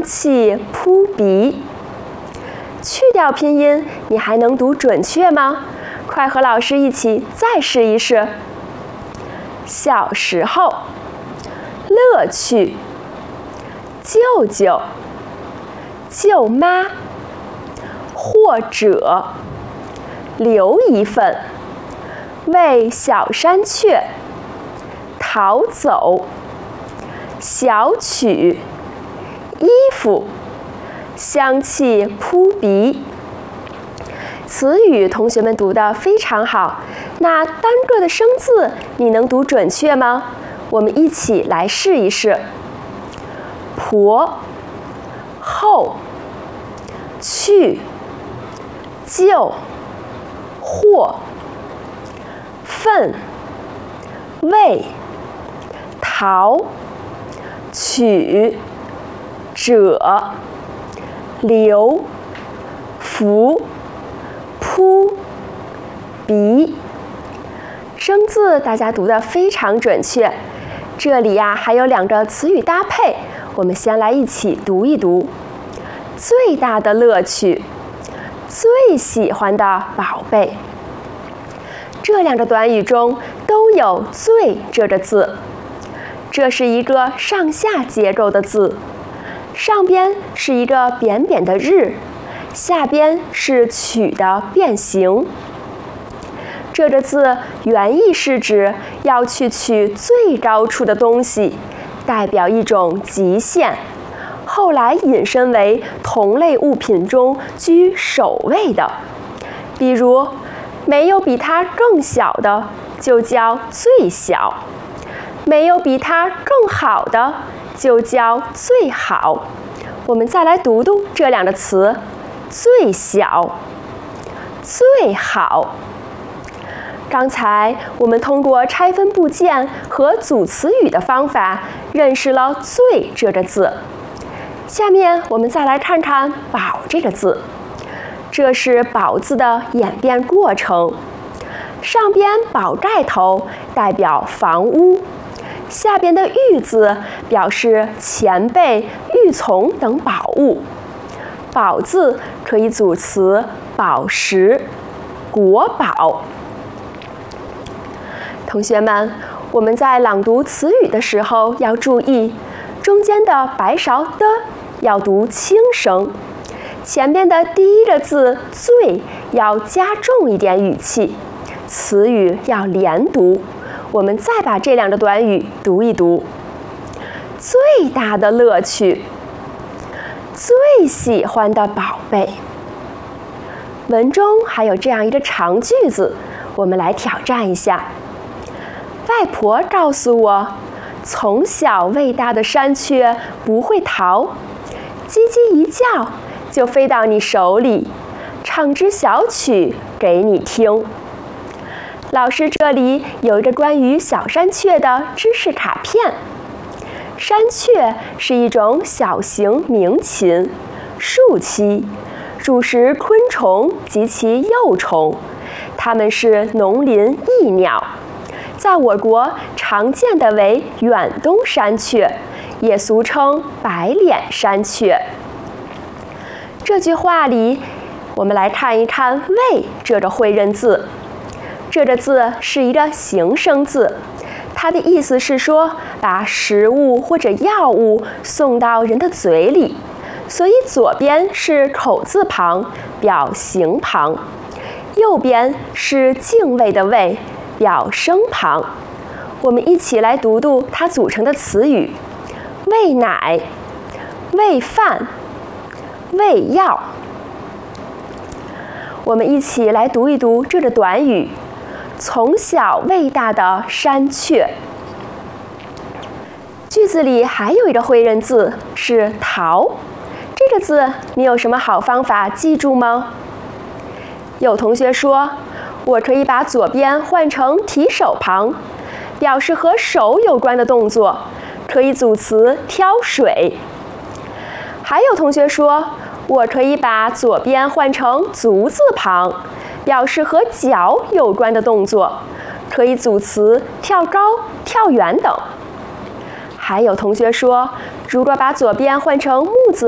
香气扑鼻。去掉拼音，你还能读准确吗？快和老师一起再试一试。小时候，乐趣，舅舅，舅妈，或者留一份，为小山雀，逃走，小曲，衣服，香气扑鼻。词语同学们读得非常好，那单个的生字你能读准确吗？我们一起来试一试。婆，后，去，就，或，份，为，逃，取，者，留，伏，扑，鼻。生字大家读得非常准确。这里呀还有2个词语搭配，我们先来一起读一读。最大的乐趣，最喜欢的宝贝。这2个短语中都有最这个字，这是一个上下结构的字，上边是一个扁扁的日，下边是取的变形。这个字原意是指要去取最高处的东西，代表一种极限，后来引申为同类物品中居首位的。比如，没有比它更小的就叫最小，没有比它更好的就叫最好。我们再来读读这2个词：最小，最好。刚才我们通过拆分部件和组词语的方法认识了“最”这个字。下面我们再来看看“宝”这个字，这是“宝”字的演变过程。上边宝盖头代表房屋，下边的玉字表示钱贝、玉琮等宝物。宝字可以组词宝石、国宝。同学们，我们在朗读词语的时候要注意，中间的白勺的要读轻声，前边的第一个字最要加重一点语气，词语要连读。我们再把这2个短语读一读。最大的乐趣，最喜欢的宝贝。文中还有这样一个长句子，我们来挑战一下。外婆告诉我，从小喂大的山雀不会逃，叽叽一叫就飞到你手里，唱支小曲给你听。老师这里有一个关于小山雀的知识卡片。山雀是一种小型鸣禽，树栖，主食昆虫及其幼虫，它们是农林异鸟。在我国常见的为远东山雀，也俗称白脸山雀。这句话里，我们来看一看“喂”这个会认字。这个字是一个形声字，它的意思是说把食物或者药物送到人的嘴里，所以左边是口字旁，表形旁；右边是敬畏的畏，表声旁。我们一起来读读它组成的词语：喂奶、喂饭、喂药。我们一起来读一读这个短语：从小喂大的山雀。句子里还有一个会认字是逃，这个字你有什么好方法记住吗？有同学说，我可以把左边换成提手旁，表示和手有关的动作，可以组词挑水。还有同学说，我可以把左边换成足字旁，表示和脚有关的动作，可以组词跳高、跳远等。还有同学说，如果把左边换成木字